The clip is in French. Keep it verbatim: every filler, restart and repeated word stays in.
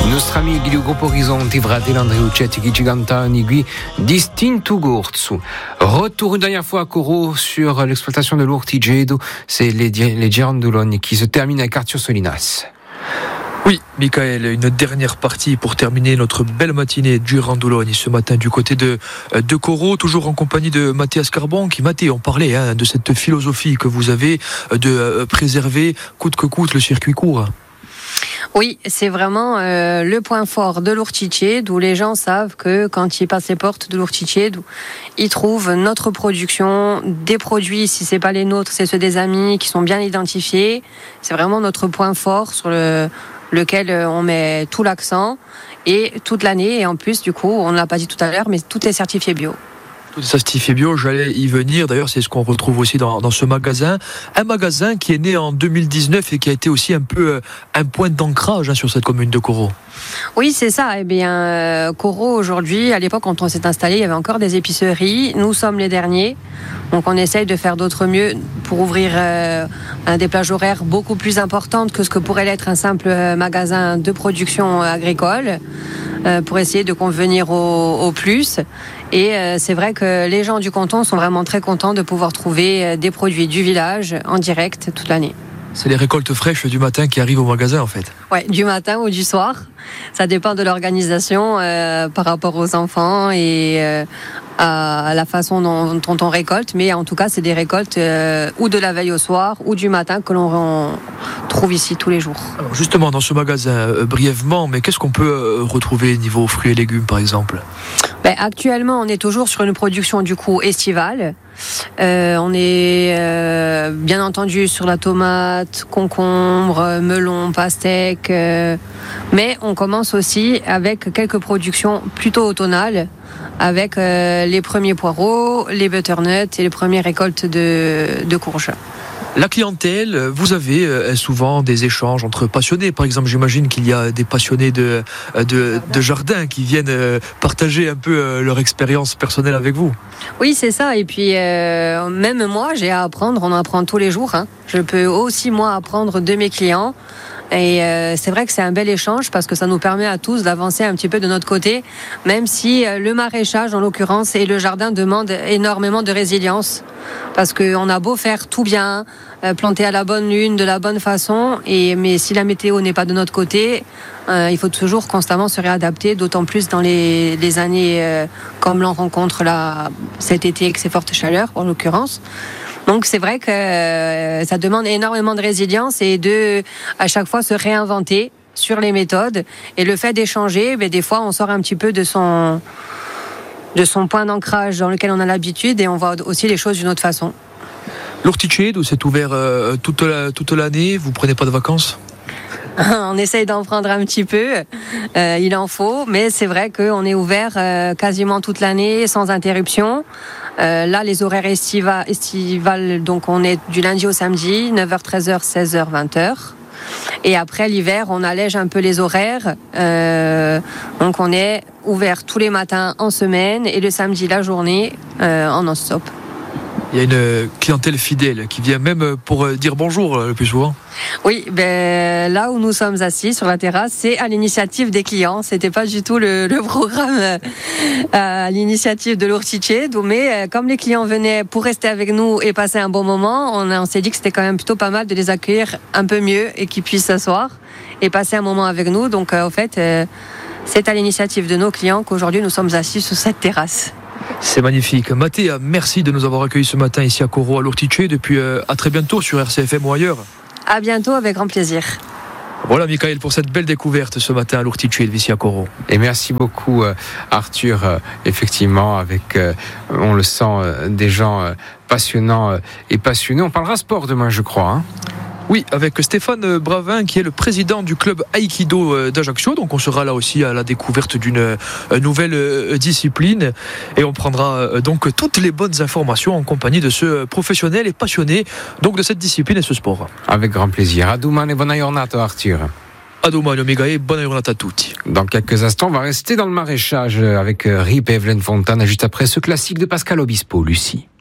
Nostro amico del Gruppo Orizzonti, fratello Andrea Uccetti, qui ci cantano qui Distinto Gorzo. Retour une dernière fois à Coro sur l'exploitation de l'Urticedo, c'est les, les Girandoloni qui se terminent à Cartio Solinas. Oui, Michael, une dernière partie pour terminer notre belle matinée Girandoloni ce matin du côté de, de Coro, toujours en compagnie de Mathias Carbon, qui, Mathieu, on parlait hein, de cette philosophie que vous avez de préserver coûte que coûte le circuit court. Oui, c'est vraiment euh, le point fort de l'Urticedo, où les gens savent que quand ils passent les portes de l'Urticedo, ils trouvent notre production, des produits, si c'est pas les nôtres, c'est ceux des amis, qui sont bien identifiés. C'est vraiment notre point fort sur le lequel on met tout l'accent et toute l'année. Et en plus, du coup, on ne l'a pas dit tout à l'heure, mais tout est certifié bio. Tout est certifié bio, j'allais y venir. D'ailleurs, c'est ce qu'on retrouve aussi dans, dans ce magasin. Un magasin qui est né en deux mille dix-neuf et qui a été aussi un peu un point d'ancrage hein, sur cette commune de Coro. Oui, c'est ça. Eh bien, euh, Coro, aujourd'hui, à l'époque, quand on s'est installé, il y avait encore des épiceries. Nous sommes les derniers. Donc, on essaye de faire d'autre mieux pour ouvrir euh, un des plages horaires beaucoup plus importantes que ce que pourrait l'être un simple magasin de production agricole, euh, pour essayer de convenir au, au plus. Et euh, c'est vrai que les gens du canton sont vraiment très contents de pouvoir trouver des produits du village en direct toute l'année. C'est les récoltes fraîches du matin qui arrivent au magasin en fait. Ouais, du matin ou du soir. Ça dépend de l'organisation euh, par rapport aux enfants et euh, à la façon dont, dont on récolte. Mais en tout cas, c'est des récoltes euh, ou de la veille au soir ou du matin que l'on trouve ici tous les jours. Alors justement, dans ce magasin, euh, brièvement, mais qu'est-ce qu'on peut euh, retrouver niveau fruits et légumes par exemple ? Ben, actuellement, on est toujours sur une production du coup estivale. Euh, on est euh, bien entendu sur la tomate, concombre, melon, pastèque, euh, mais on commence aussi avec quelques productions plutôt automnales, avec euh, les premiers poireaux, les butternuts et les premières récoltes de, de courges. La clientèle, vous avez euh, souvent des échanges entre passionnés. Par exemple, j'imagine qu'il y a des passionnés de, de, de jardin qui viennent euh, partager un peu euh, leur expérience personnelle avec vous. Oui, c'est ça. Et puis, euh, même moi, j'ai à apprendre. On apprend tous les jours. Hein. Je peux aussi, moi, apprendre de mes clients. Et euh, c'est vrai que c'est un bel échange parce que ça nous permet à tous d'avancer un petit peu de notre côté, même si euh, le maraîchage, en l'occurrence, et le jardin demandent énormément de résilience. Parce qu'on a beau faire tout bien, euh, planter à la bonne lune, de la bonne façon, et, mais si la météo n'est pas de notre côté, euh, il faut toujours constamment se réadapter, d'autant plus dans les, les années euh, comme l'on rencontre là, cet été avec ces fortes chaleurs, en l'occurrence. Donc c'est vrai que euh, ça demande énormément de résilience et de à chaque fois se réinventer sur les méthodes. Et le fait d'échanger, ben, des fois on sort un petit peu de son, de son point d'ancrage dans lequel on a l'habitude et on voit aussi les choses d'une autre façon. L'Urticedo, c'est ouvert euh, toute, la, toute l'année, vous prenez pas de vacances ? On essaye d'en prendre un petit peu, euh, il en faut, mais c'est vrai qu'on est ouvert euh, quasiment toute l'année sans interruption. Euh, là, les horaires estiva, estivales, donc on est du lundi au samedi, neuf heures, treize heures, seize heures, vingt heures. Et après l'hiver, on allège un peu les horaires. Euh, donc on est ouvert tous les matins en semaine et le samedi la journée euh, en non-stop. Il y a une clientèle fidèle qui vient même pour dire bonjour le plus souvent. Oui, ben, là où nous sommes assis sur la terrasse, c'est à l'initiative des clients. C'était pas du tout le, le programme euh, à l'initiative de l'Urticedo, mais euh, comme les clients venaient pour rester avec nous et passer un bon moment, on, on s'est dit que c'était quand même plutôt pas mal de les accueillir un peu mieux et qu'ils puissent s'asseoir et passer un moment avec nous. Donc euh, au fait, euh, c'est à l'initiative de nos clients qu'aujourd'hui nous sommes assis sur cette terrasse. C'est magnifique. Mathieu, merci de nous avoir accueillis ce matin ici à Coro, à l'Urticedo. Depuis euh, à très bientôt sur R C F M ou ailleurs. À bientôt, avec grand plaisir. Voilà, Michael, pour cette belle découverte ce matin à l'Urticedo ici à Coro. Et merci beaucoup, euh, Arthur. Euh, effectivement, avec, euh, on le sent, euh, des gens euh, passionnants euh, et passionnés. On parlera sport demain, je crois. Hein. Oui, avec Stéphane Bravin qui est le président du club Aikido d'Ajaccio. Donc on sera là aussi à la découverte d'une nouvelle discipline et on prendra donc toutes les bonnes informations en compagnie de ce professionnel et passionné donc de cette discipline et ce sport. Avec grand plaisir. A domani e buona giornata, Arthur. A domani, Omega, e buona giornata a tutti. Dans quelques instants, on va rester dans le maraîchage avec Rip et Evelyne Fontana juste après ce classique de Pascal Obispo, Lucie.